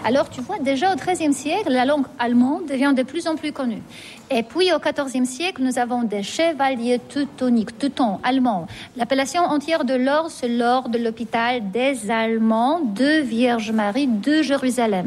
Alors, tu vois, déjà au XIIIe siècle, la langue allemande devient de plus en plus connue. Et puis, au XIVe siècle, nous avons des chevaliers teutons allemands. L'appellation entière de l'ordre, c'est l'ordre de l'hôpital des Allemands de Vierge Marie de Jérusalem.